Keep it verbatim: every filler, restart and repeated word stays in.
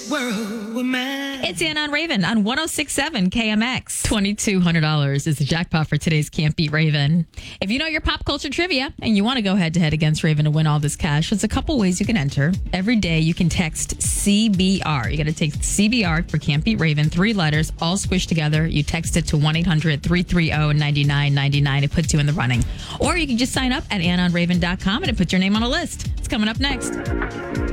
world with mine. It's Ann on Raven on one oh six point seven K M X. twenty-two hundred dollars is the jackpot for today's Can't Beat Raven. If you know your pop culture trivia and you want to go head to head against Raven to win all this cash, there's a couple ways you can enter. Every day you can text C B R. You got to text C B R for Can't Beat Raven, three letters, all squished together. You text it to one eight hundred three three zero nine nine nine nine. It puts you in the running. Or you can just sign up at ann on raven dot com and it puts your name on a list. It's coming up next.